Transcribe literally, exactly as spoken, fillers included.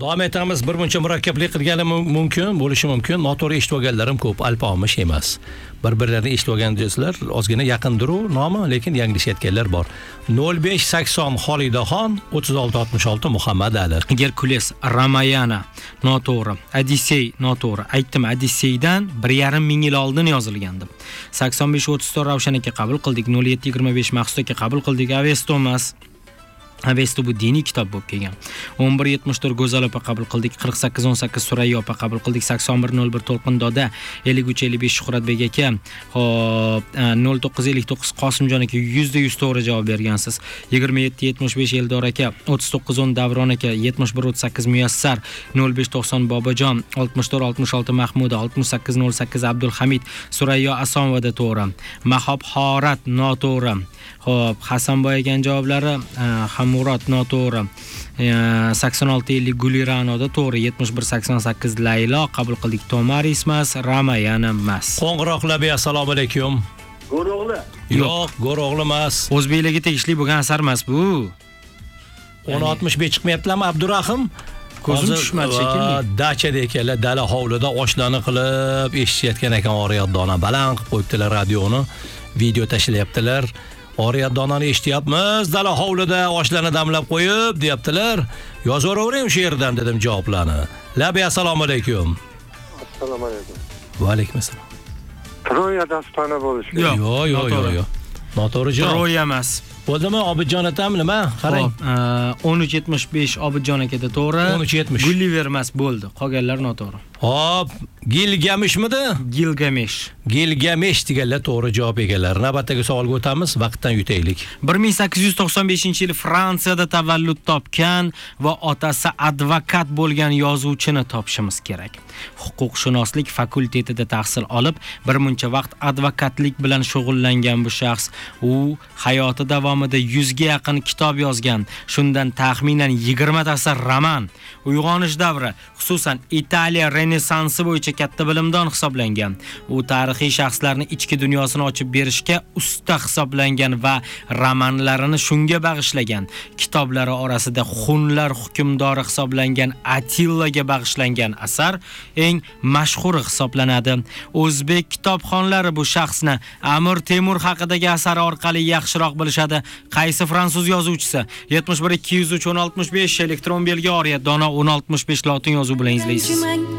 Davom etamiz. Bir muncha murakkablik qilgani mumkin, bo'lishi mumkin. Noto'g'ri eshitib olganlarim ko'p, alpomish emas. Bir-birlarini eshitib olganlar ozgina yaqindiru nomi, lekin yanglishayotganlar bor. nol besh sakson Xolidaxon o'ttiz olti oltmish olti Muhammad Ali. Gerkules, Ramayana noto'g'ri. Odissey noto'g'ri. Aytdim, Odisseydan bir yarim ming yil oldin yozilgandi. sakson besh o'ttiz to'rt Ravshan aka qabul qildik, nol yetti yigirma besh Maqsud aka qabul qildik, Avesto emas. Avesto bu diniy kitob bo'lib kelgan. o'n bir yetmish to'rt Go'zal opa qabul qildik, qirq sakkiz o'n sakkiz Surayyo opa qabul qildik, sakson bir nol bir To'lqin doda, ellik uch ellik besh Shuhratbek aka, hop nol to'qqiz ellik to'qqiz Qosimjon aka yuz foiz to'g'ri javob bergansiz. yigirma yetti yetmish besh Eldor aka, o'ttiz to'qqiz o'n Davron aka, yetmish bir o'ttiz sakkiz Muyassar, nol besh to'qson Bobojon, oltmish to'rt oltmish olti Mahmuda, oltmish sakkiz nol sakkiz Abdulhamid, Surayyo Asomovada to'g'ri. Mahob Xorat noto'g'ri. Xo'p, Hasanboy ekan javoblari Hamurod noto'g'ri. sakson olti ellik Guliranoda to'g'ri, yetmish bir sakson sakkiz Laylo qabul qildik. Tomaris emas, Ramayana emas. Qo'ng'iroqlar be, assalomu alaykum. Go'ro'g'li. Yo'q, Go'ro'g'li emas. O'zbeklarga tegishli bo'lgan asar emas bu. o'n oltmish besh chiqmayaptimi Abdurahim? Ko'zim tushmadi shekilli. Dachada ekanlar, dala hovlida oshlarni qilib eshitayotgan ekan Oriyatdona baland qilib qo'yibdilar radioni. Video tashlayaptilar. Oriyatdonani eshityapmiz, dala hovlida oshlarni damlab qo'yib, deyaptilar. Yozaveravering shu yerdan dedim javoblarni. Labi assalomu alaykum. Assalomu alaykum. Va alaykum assalom. Troyada spana bo'lish kerak. Yo'q, yo'q, yo'q, yo'q. Noto'g'ri javob. Troya emas. Bo'ldimi Obidjon atam nima? Qarang. o'n uch yetmish besh Obidjon akada to'g'ri. o'n uch yetmish. Gulliver emas bo'ldi. Qolganlar noto'g'ri. Hop, Gilgamishmidi? Gilgamesh. Gilgamesh deganlar to'g'ri javob egallar. Navbatdagi savolga o'tamiz, vaqtdan yutaylik. bir ming sakkiz yuz to'qson beshinchi yil Fransiyada tavallud topgan va otasi advokat bo'lgan yozuvchini topishimiz kerak. Huquqshunoslik fakultetida tahsil olib, bir muncha vaqt advokatlik bilan shug'ullangan bu shaxs, u hayoti davomida yuz ga yaqin kitob yozgan. Shundan taxminan yigirma tasi roman. Uyg'onish davri, xususan Italiya Renessansi bo'yicha katta bilimdon hisoblangan. U tarixiy shaxslarni ichki dunyosini ochib berishga usta hisoblangan va romanlarini shunga bag'ishlagan. Kitoblari orasida Xunlar hukmdori hisoblangan Atillaga bag'ishlangan asar eng mashhuri hisoblanadi. O'zbek kitobxonlari bu shaxsni Amir Temur haqidagi asari orqali yaxshiroq bilishadi. Qaysi fransuz yozuvchisi? yetmish bir ikki yuz uch o'n oltmish besh elektron belgi Oriyatdona o'n oltmish besh lotin yozuvi bilan izlaysiz.